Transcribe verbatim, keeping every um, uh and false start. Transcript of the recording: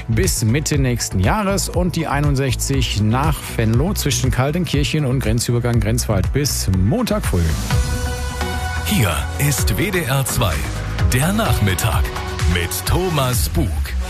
bis Mitte nächsten Jahres und die einundsechzig nach Venlo zwischen Kaltenkirchen und Grenzübergang Grenzwald bis Montag früh. Hier ist W D R zwei, der Nachmittag mit Thomas Bug.